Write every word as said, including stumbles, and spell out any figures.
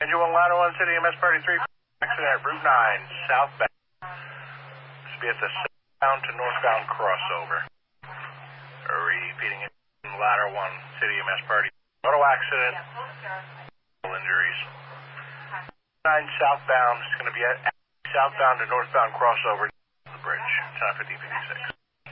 Engine one, ladder one, City M S Party three, accident at Route nine, southbound. This will be at the southbound to northbound crossover. Repeating it, ladder one, City M S Party. Auto accident, injuries. nine southbound, it's going to be at southbound to northbound crossover, the bridge, time fifty fifty-six.